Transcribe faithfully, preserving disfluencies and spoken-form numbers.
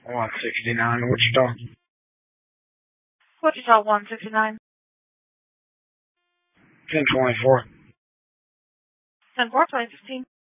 one sixty-nine, Wichita. Wichita one sixty-nine. ten twenty-four. ten four, twenty fifteen.